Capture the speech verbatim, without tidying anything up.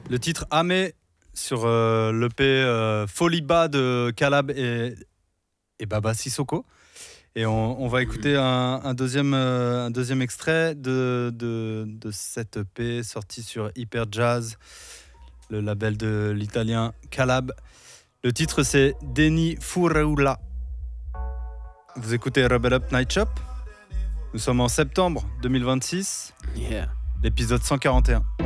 Le titre Amé sur euh, l'E P euh, Foliba de Calab et, et Baba Sissoko. Et on, on va écouter un, un, deuxième, euh, un deuxième extrait de, de, de cette E P sorti sur Hyper Jazz, le label de l'italien Calab. Le titre c'est Deni Fureula. Vous écoutez Rebel Up Night Shop. Nous sommes en septembre deux mille vingt-six. Yeah. L'épisode cent quarante et un.